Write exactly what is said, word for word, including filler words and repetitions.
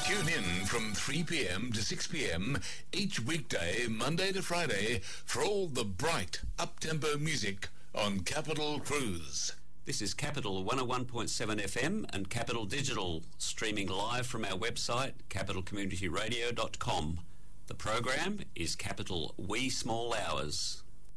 Tune in from three p.m. to six p.m. each weekday, Monday to Friday, for all the bright, up-tempo music on Capital Cruise. This is Capital one oh one point seven F M and Capital Digital, streaming live from our website, capital community radio dot com. The program is Capital Wee Small Hours.